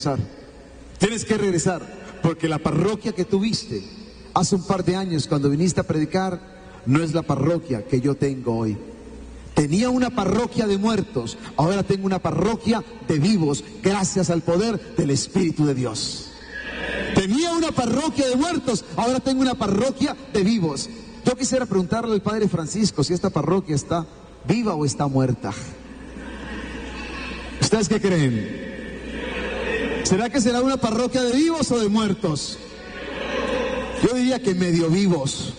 Tienes que regresar, porque la parroquia que tuviste hace un par de años cuando viniste a predicar no es la parroquia que yo tengo hoy. Tenía una parroquia de muertos, ahora tengo una parroquia de vivos, gracias al poder del Espíritu de Dios. Tenía una parroquia de muertos, ahora tengo una parroquia de vivos. Yo quisiera preguntarle al Padre Francisco si esta parroquia está viva o está muerta. ¿Ustedes qué creen? ¿Será que será una parroquia de vivos o de muertos? Yo diría que medio vivos.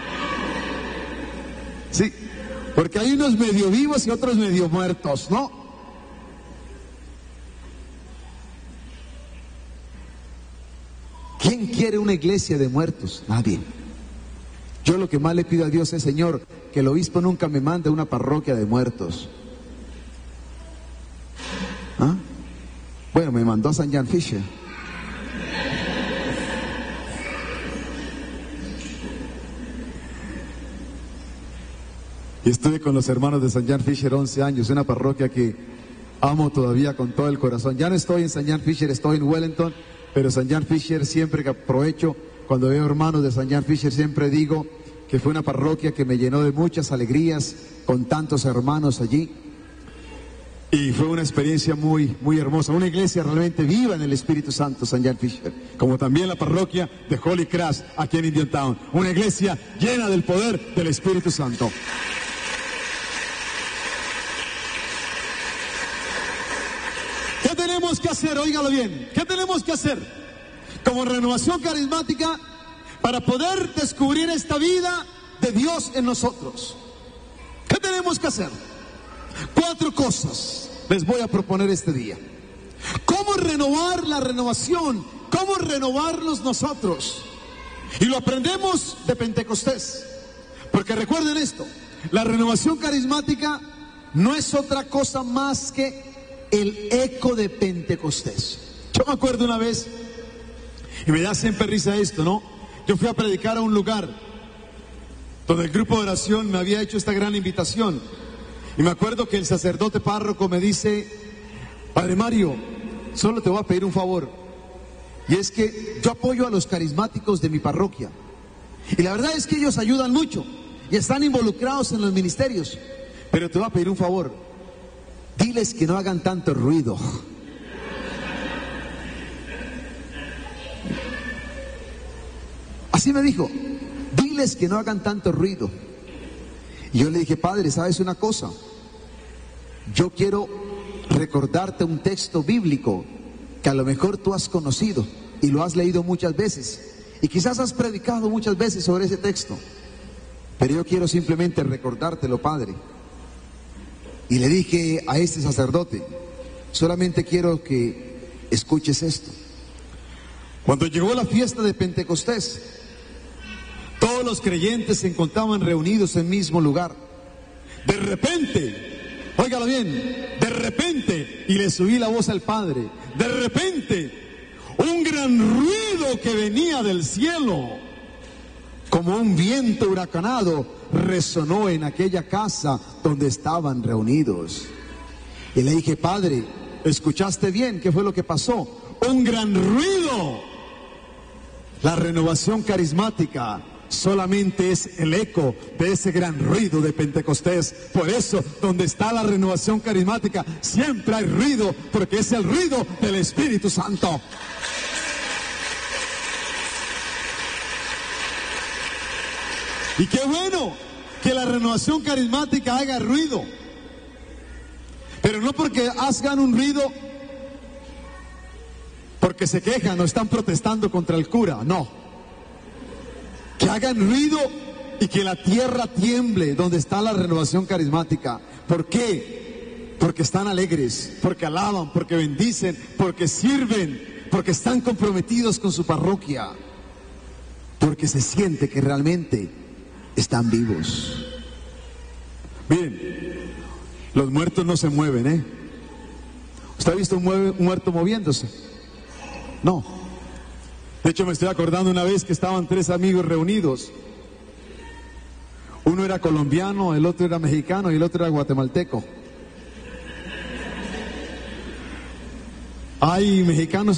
Sí, porque hay unos medio vivos y otros medio muertos, ¿no? ¿Quién quiere una iglesia de muertos? Nadie. Yo lo que más le pido a Dios es, Señor, que el obispo nunca me mande una parroquia de muertos. ¿Ah? Bueno, me mandó a St. John Fisher. Y estuve con los hermanos de St. John Fisher 11 años, una parroquia que amo todavía con todo el corazón. Ya no estoy en St. John Fisher, estoy en Wellington, pero St. John Fisher, siempre que aprovecho, cuando veo hermanos de St. John Fisher, siempre digo que fue una parroquia que me llenó de muchas alegrías con tantos hermanos allí. Y fue una experiencia muy, muy hermosa, una iglesia realmente viva en el Espíritu Santo, St. John Fisher, como también la parroquia de Holy Cross aquí en Indian Town, una iglesia llena del poder del Espíritu Santo. ¿Qué tenemos que hacer? Óigalo bien, ¿qué tenemos que hacer como renovación carismática para poder descubrir esta vida de Dios en nosotros? ¿Qué tenemos que hacer? 4 cosas les voy a proponer este día. ¿Cómo renovar la renovación? ¿Cómo renovarnos nosotros? Y lo aprendemos de Pentecostés. Porque recuerden esto, la renovación carismática no es otra cosa más que el eco de Pentecostés. Yo me acuerdo una vez, y me da siempre risa esto, ¿no? Yo fui a predicar a un lugar donde el grupo de oración me había hecho esta gran invitación. Y me acuerdo que el sacerdote párroco me dice: Padre Mario, solo te voy a pedir un favor. Y es que yo apoyo a los carismáticos de mi parroquia. Y la verdad es que ellos ayudan mucho y están involucrados en los ministerios. Pero te voy a pedir un favor. Diles que no hagan tanto ruido. Así me dijo. Diles que no hagan tanto ruido. Y yo le dije: Padre, ¿sabes una cosa? Yo quiero recordarte un texto bíblico que a lo mejor tú has conocido y lo has leído muchas veces y quizás has predicado muchas veces sobre ese texto, pero yo quiero simplemente recordártelo, Padre. Y le dije a este sacerdote: solamente quiero que escuches esto. Cuando llegó la fiesta de Pentecostés, todos los creyentes se encontraban reunidos en el mismo lugar. De repente, óigalo bien, de repente, y le subí la voz al Padre, de repente, un gran ruido que venía del cielo, como un viento huracanado, resonó en aquella casa donde estaban reunidos. Y le dije: Padre, ¿escuchaste bien? ¿Qué fue lo que pasó? Un gran ruido. La renovación carismática solamente es el eco de ese gran ruido de Pentecostés. Por eso, donde está la renovación carismática, siempre hay ruido, porque es el ruido del Espíritu Santo. Y qué bueno que la renovación carismática haga ruido, pero no porque hagan un ruido porque se quejan o están protestando contra el cura, no. Que hagan ruido y que la tierra tiemble donde está la renovación carismática. ¿Por qué? Porque están alegres, porque alaban, porque bendicen, porque sirven, porque están comprometidos con su parroquia, porque se siente que realmente están vivos. Miren, los muertos no se mueven, ¿eh? ¿Usted ha visto un muerto moviéndose? No. De hecho, me estoy acordando una vez que estaban 3 amigos reunidos. Uno era colombiano, el otro era mexicano y el otro era guatemalteco. Hay mexicanos